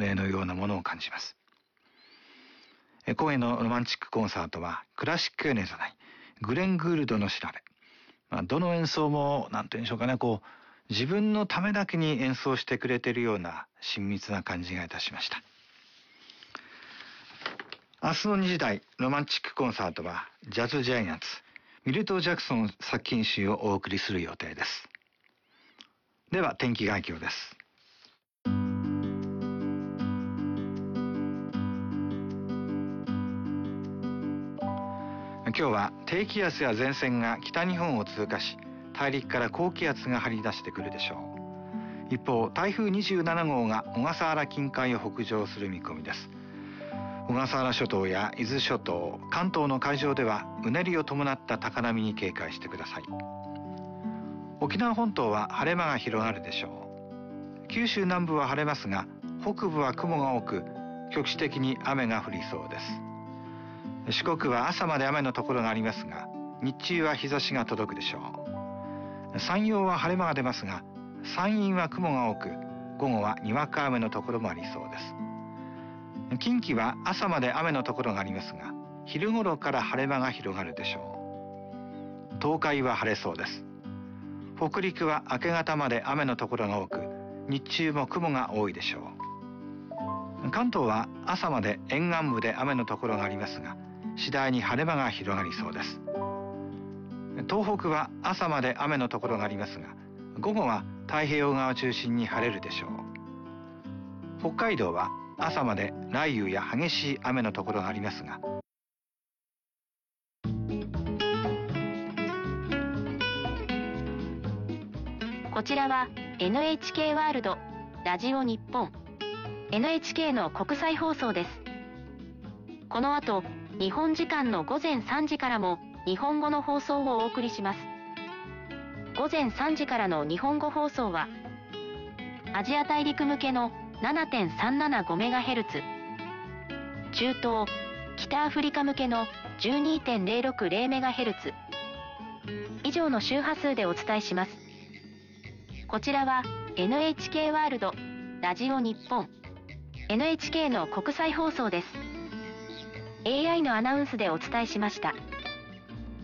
命のようなものを感じます。今夜のロマンチックコンサートはクラシックエネじゃないグレン・グールドの調べ、どの演奏も何と言うんでしょうかね、自分のためだけに演奏してくれているような親密な感じがいたしました。明日の2時台ロマンチックコンサートはジャズジャイアンツミルト・ジャクソン作品集をお送りする予定です。では天気概況です。今日は低気圧や前線が北日本を通過し、大陸から高気圧が張り出してくるでしょう。一方、台風27号が小笠原近海を北上する見込みです。小笠原諸島や伊豆諸島、関東の海上ではうねりを伴った高波に警戒してください。沖縄本島は晴れ間が広がるでしょう。九州南部は晴れますが、北部は雲が多く局地的に雨が降りそうです。四国は朝まで雨のところがありますが、日中は日差しが届くでしょう。山陽は晴れ間が出ますが、山陰は雲が多く午後はにわか雨のところもありそうです。近畿は朝まで雨のところがありますが、昼頃から晴れ間が広がるでしょう。東海は晴れそうです。北陸は明け方まで雨のところが多く、日中も雲が多いでしょう。関東は朝まで沿岸部で雨のところがありますが、次第に晴れ間が広がりそうです。東北は朝まで雨のところがありますが、午後は太平洋側を中心に晴れるでしょう。北海道は朝まで雷雨や激しい雨のところがありますが、 こちらは NHK ワールドラジオ日本 NHK の国際放送です。この後、日本時間の午前3時からも日本語の放送をお送りします。午前3時からの日本語放送は、アジア大陸向けの 7.375MHz、中東、北アフリカ向けの 12.060MHz、以上の周波数でお伝えします。こちらは NHK ワールドラジオ日本 NHK の国際放送です。AI のアナウンスでお伝えしました。